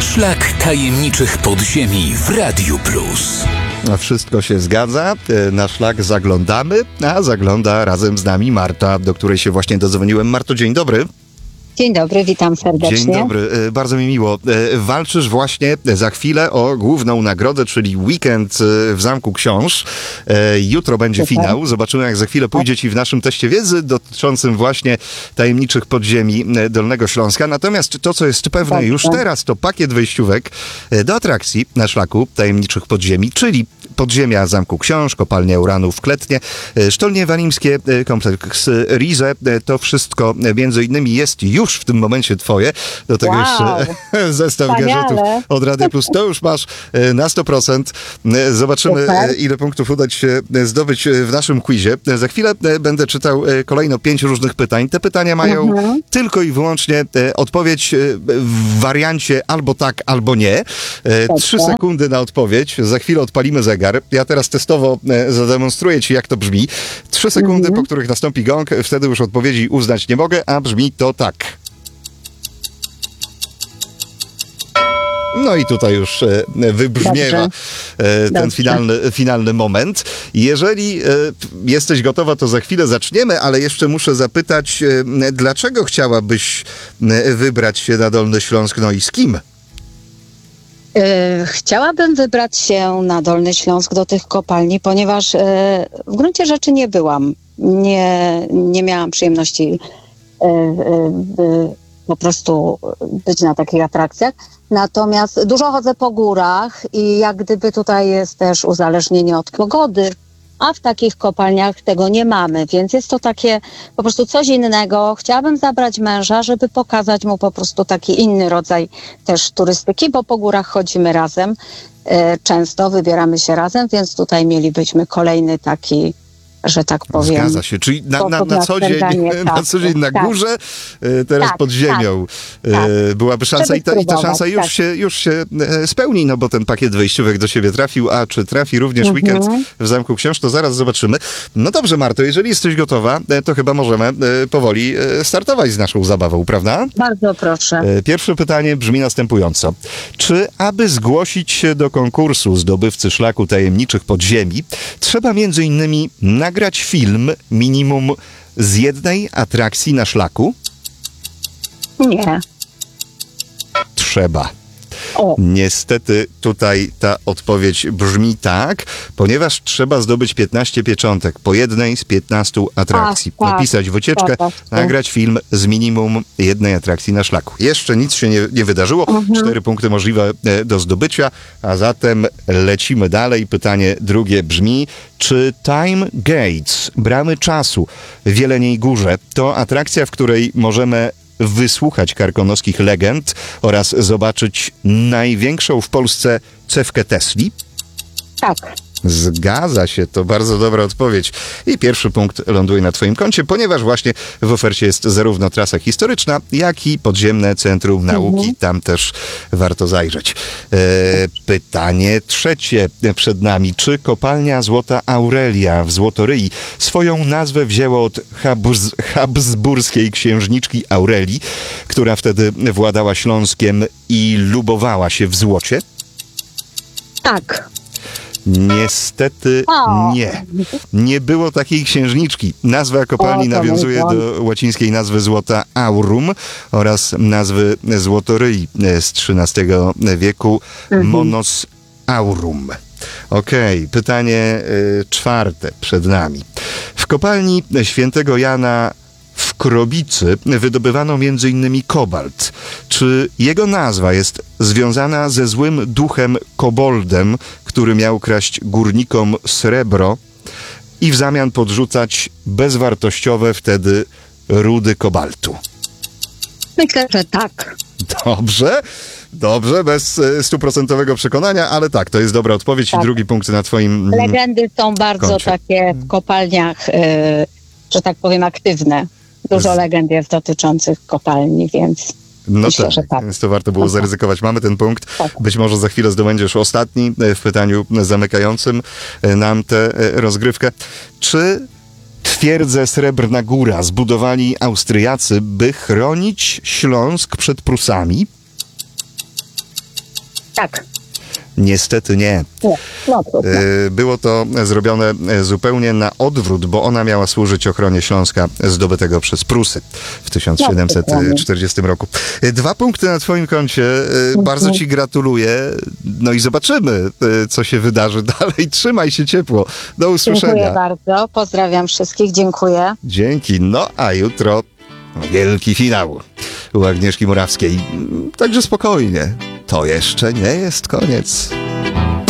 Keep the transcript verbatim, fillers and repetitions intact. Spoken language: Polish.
Szlak tajemniczych podziemi w Radiu Plus. Wszystko się zgadza, na szlak zaglądamy, a zagląda razem z nami Marta, do której się właśnie dodzwoniłem. Marto, dzień dobry. Dzień dobry, witam serdecznie. Dzień dobry, bardzo mi miło. Walczysz właśnie za chwilę o główną nagrodę, czyli weekend w Zamku Książ. Jutro będzie Super. finał. Zobaczymy, jak za chwilę pójdzie ci w naszym teście wiedzy dotyczącym właśnie tajemniczych podziemi Dolnego Śląska. Natomiast to, co jest pewne Dobrze. już teraz, to pakiet wejściówek do atrakcji na szlaku tajemniczych podziemi, czyli podziemia Zamku Książ, kopalnia uranu w Kletnie, Sztolnie Walimskie, kompleks Rize. To wszystko między innymi jest już w tym momencie twoje. Do tego Wow. jeszcze zestaw Wspaniale. gadżetów od Radia Plus. To już masz na sto procent. Zobaczymy, Super. ile punktów uda ci się zdobyć w naszym quizie. Za chwilę będę czytał kolejno pięć różnych pytań. Te pytania mają Mhm. tylko i wyłącznie odpowiedź w wariancie albo tak, albo nie. Trzy Dobrze. sekundy na odpowiedź. Za chwilę odpalimy zegar. Ja teraz testowo zademonstruję ci, jak to brzmi. Trzy sekundy, Mhm. po których nastąpi gong. Wtedy już odpowiedzi uznać nie mogę, a brzmi to tak. No i tutaj już e, wybrzmiewa e, ten Dobrze. finalny, finalny moment. Jeżeli e, jesteś gotowa, to za chwilę zaczniemy, ale jeszcze muszę zapytać, e, dlaczego chciałabyś e, wybrać się na Dolny Śląsk, no i z kim? E, Chciałabym wybrać się na Dolny Śląsk do tych kopalni, ponieważ e, w gruncie rzeczy nie byłam. Nie, nie miałam przyjemności e, e, by po prostu być na takich atrakcjach. Natomiast dużo chodzę po górach i jak gdyby tutaj jest też uzależnienie od pogody, a w takich kopalniach tego nie mamy, więc jest to takie po prostu coś innego. Chciałabym zabrać męża, żeby pokazać mu po prostu taki inny rodzaj też turystyki, bo po górach chodzimy razem, e, często wybieramy się razem, więc tutaj mielibyśmy kolejny taki, że tak powiem. Zgadza się, czyli na, na, na, sposób co, dzień, spędzania na czasu. co dzień na Tak. górze, e, teraz Tak, pod ziemią tak, tak. e, byłaby szansa Żeby i ta, i ta spróbować, szansa już, tak. się, już się e, spełni, no bo ten pakiet wejściówek do siebie trafił, a czy trafi również Mhm. weekend w Zamku Książ, to zaraz zobaczymy. No dobrze, Marto, jeżeli jesteś gotowa, e, to chyba możemy e, powoli e, startować z naszą zabawą, prawda? Bardzo proszę. E, Pierwsze pytanie brzmi następująco. Czy aby zgłosić się do konkursu zdobywcy szlaku tajemniczych podziemi, trzeba między innymi nagrać film minimum z jednej atrakcji na szlaku? Nie. Trzeba. O, Niestety tutaj ta odpowiedź brzmi tak, ponieważ trzeba zdobyć piętnaście pieczątek po jednej z piętnastu atrakcji. A, tak, Napisać wycieczkę, tak, tak. nagrać film z minimum jednej atrakcji na szlaku. Jeszcze nic się nie, nie wydarzyło. Mhm. Cztery punkty możliwe e, do zdobycia, a zatem lecimy dalej. Pytanie drugie brzmi, czy Time Gates, bramy czasu w Jeleniej Górze, to atrakcja, w której możemy wysłuchać karkonoskich legend oraz zobaczyć największą w Polsce cewkę Tesli? tak. Zgadza się, to bardzo dobra odpowiedź. I pierwszy punkt ląduje na twoim koncie, ponieważ właśnie w ofercie jest zarówno trasa historyczna, jak i podziemne centrum nauki. Tam też warto zajrzeć. E, pytanie trzecie przed nami. Czy kopalnia Złota Aurelia w Złotoryi swoją nazwę wzięła od Habs- habsburskiej księżniczki Aurelii, która wtedy władała Śląskiem i lubowała się w złocie? Tak. Niestety O. nie. Nie było takiej księżniczki. Nazwa kopalni O, to nawiązuje mój do łacińskiej nazwy złota aurum oraz nazwy Złotoryi z trzynastego wieku Monos aurum. Okej, pytanie y, czwarte przed nami. W kopalni świętego Jana w Krobicy wydobywano między innymi kobalt. Czy jego nazwa jest związana ze złym duchem koboldem, który miał kraść górnikom srebro i w zamian podrzucać bezwartościowe wtedy rudy kobaltu? Myślę, że tak. Dobrze, dobrze, bez e, stuprocentowego przekonania, ale tak, to jest dobra odpowiedź Tak. i drugi punkt na twoim mm, Legendy są bardzo koncie. takie w kopalniach, e, że tak powiem, aktywne. Dużo Z- legend jest dotyczących kopalni, więc No myślę, tak, że tak. więc to warto było Aha. zaryzykować. Mamy ten punkt. Tak. Być może za chwilę zdobędziesz ostatni e, w pytaniu zamykającym e, nam tę e, rozgrywkę. Czy twierdzę Srebrna Góra zbudowali Austriacy, by chronić Śląsk przed Prusami? Tak. Niestety nie. Nie, no trudno. E, Było to zrobione zupełnie na odwrót, bo ona miała służyć ochronie Śląska zdobytego przez Prusy w tysiąc siedemset czterdziestym roku. E, Dwa punkty na twoim koncie. E, Bardzo ci gratuluję. No i zobaczymy, e, co się wydarzy dalej. Trzymaj się ciepło. Do usłyszenia. Dziękuję bardzo. Pozdrawiam wszystkich. Dziękuję. Dzięki. No a jutro wielki finał u Agnieszki Morawskiej. Także spokojnie. To jeszcze nie jest koniec.